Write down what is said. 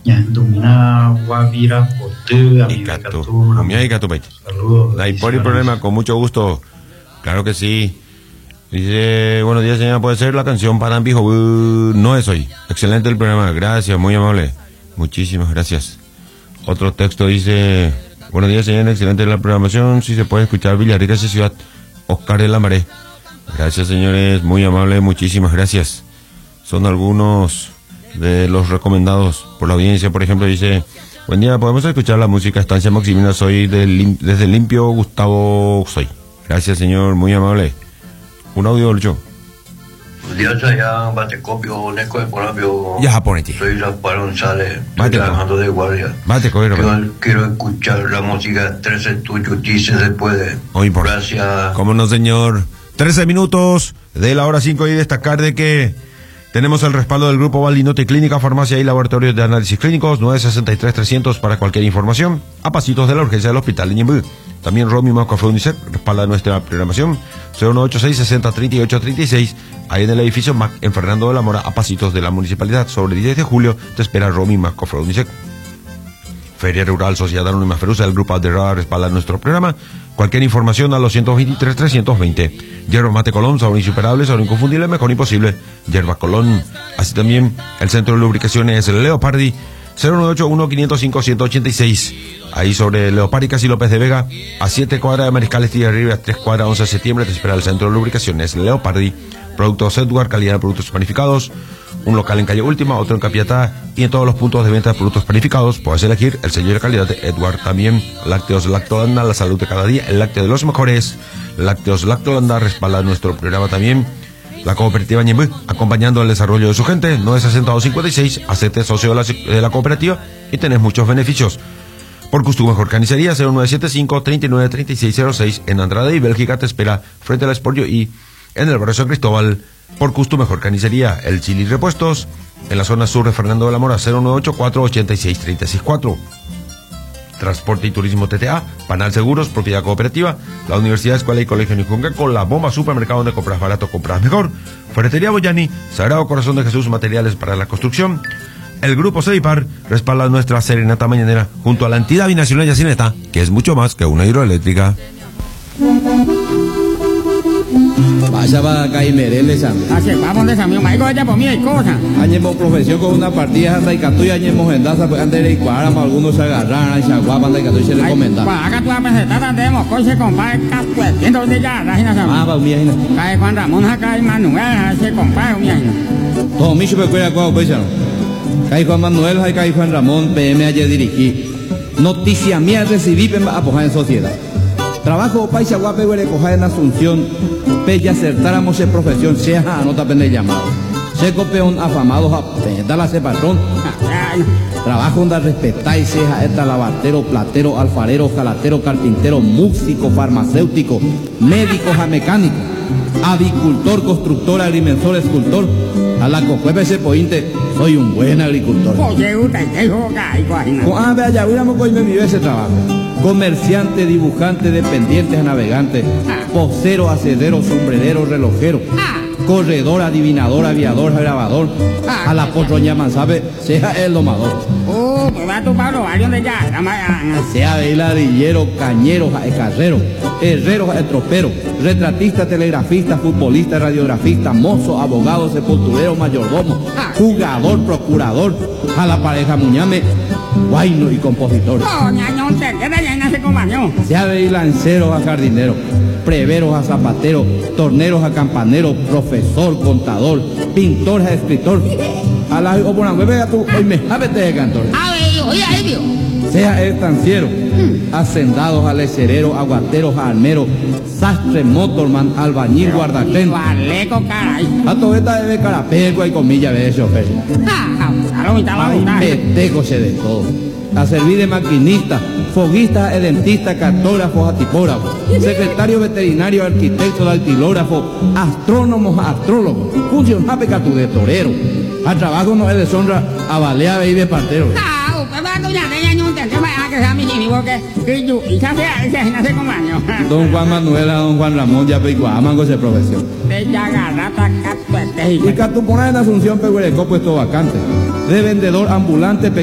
Domina Guavira, Saludos. No hay problema, con mucho gusto. Claro que sí. Dice, buenos días, señora, puede ser la canción para Viejo. No es hoy. Excelente el programa, gracias, muy amable. Muchísimas gracias. Otro texto dice, buenos días, señora, excelente la programación. Si se puede escuchar Villarrica, esa ciudad. Oscar de la Maré. Gracias, señores, muy amable, muchísimas gracias. Son algunos de los recomendados por la audiencia. Por ejemplo, dice, buen día, podemos escuchar la música Estancia Maximina, soy desde Limpio, Gustavo Soy. Gracias, señor, muy amable. Un audio, Lucho. Buenos días, allá, Batecopio, Neco de Porapio. Ya, ponete. Soy Rafael González, estoy trabajando de guardia. Quiero escuchar la música 13 tuyo, si se puede. Hoy por gracias. Cómo no, señor. 13 minutos de la hora 5 y destacar de que tenemos el respaldo del Grupo Valdinote Clínica, Farmacia y Laboratorios de Análisis Clínicos, 963-300 para cualquier información, a pasitos de la urgencia del Hospital de Ñemby. También Romy Macofre UNICEF respalda nuestra programación, 0186-603836, ahí en el edificio MAC, en Fernando de la Mora, a pasitos de la Municipalidad. Sobre el 10 de julio te espera Romy Macofre UNICEF. Feria Rural Sociedad Anónima Feruza, el Grupo Alderra respalda nuestro programa. Cualquier información a los 123-320. Yerba Mate Colón, sabor insuperable, sabor inconfundible, mejor imposible. Yerba Colón. Así también el centro de lubricaciones Leopardi, 0981-505-186. Ahí sobre Leopardi, Casi López de Vega, a 7 cuadras de Mariscal Estilla Arriba, a 3 cuadras, 11 de septiembre, te espera el centro de lubricaciones Leopardi. Productos Edward, calidad de productos panificados. Un local en calle Última, otro en Capiatá y en todos los puntos de venta de productos panificados. Puedes elegir el sello de calidad de Edward. También Lácteos Lactolanda, la salud de cada día, el lácteo de los mejores. Lácteos Lactolanda respalda nuestro programa también. La cooperativa Ñemby, acompañando el desarrollo de su gente. 96256, hacete socio de la cooperativa y tenés muchos beneficios. Por tu mejor carnicería, 0975-393606 en Andrade y Bélgica te espera frente al Esporio y en el barrio San Cristóbal. Por Custo Mejor Carnicería, el Chili Repuestos, en la zona sur de Fernando de la Mora, 0984-86364. Transporte y Turismo TTA, Panal Seguros, Propiedad Cooperativa, la Universidad, Escuela y Colegio Nicunga, con la Bomba Supermercado, donde compras barato, compras mejor. Ferretería Boyani, Sagrado Corazón de Jesús, materiales para la construcción. El Grupo Ceipar respalda nuestra serenata mañanera junto a la entidad binacional Yacineta, que es mucho más que una hidroeléctrica. Vaya para Caimerele, Sammy. Vamos de Sammy, maigo ya por mí hay cosas. Añemos profesión con una partida anda y catuy, añemos en daza, pues antes de igualar, algunos se agarran, se aguapan, anda y catuy se recomienda. Acá tú me se trata de coche compadre, capuetiendo donde ya, Rajina Sammy. Va, mía, Jina. Cae Juan Ramón, acá hay Manuel, se compadre, mía, Jina. Todo mi chupe cuera cuau, pues ya no. Cae Juan Manuel, cae Juan Ramón, PM ayer dirigí. Noticia mía recibí, a poner en sociedad. Trabajo paisa guape huele coja en Asunción, pella acertáramos en profesión, sea anota pende llamado. Seco peón afamados a da la patrón. Trabajo donde respetáis, sea esta lavatero, platero, alfarero, jalatero, carpintero, músico, farmacéutico, médico, a mecánico, avicultor, constructor, agrimensor, escultor. A la cojuepe ese pointe, soy un buen agricultor. Oye, usted te joga, vea, ya hubiéramos coime mi ese trabajo. Comerciante, dibujante, dependiente, navegante, posero, acedero, sombrerero, relojero, corredor, adivinador, aviador, grabador, a la potroña mansabe, sea el domador. Pues va a tu Pablo, varios de ya, sea de ladrillero, cañero, carrero, herrero, tropero, retratista, telegrafista, futbolista, radiografista, mozo, abogado, sepulturero, mayordomo, jugador, procurador, a la pareja muñame, guayno y compositor. Sea de lanceros a jardineros, preveros a zapateros, torneros a campaneros, profesor, contador, pintor a escritor. A la oponente tú hoy me jábete de cantor. Sea estanciero, hacendados, alecereros, aguateros, almeros, sastre, motorman, albañil, guardatén. A todo esta de carapegua y comilla de chofer. Petecoche de todo. A servir de maquinista, foguista, dentista, cartógrafos, a tipógrafos, secretario veterinario, arquitecto, altilógrafo, astrónomos, astrólogos, funcionario de torero. A trabajo no es deshonra, a balea y de partero. Don Juan Manuel, don Juan Ramón, ya pegó a mango de profesión. Y Catupona en Asunción, Pehuerecó, puesto vacante. De vendedor ambulante,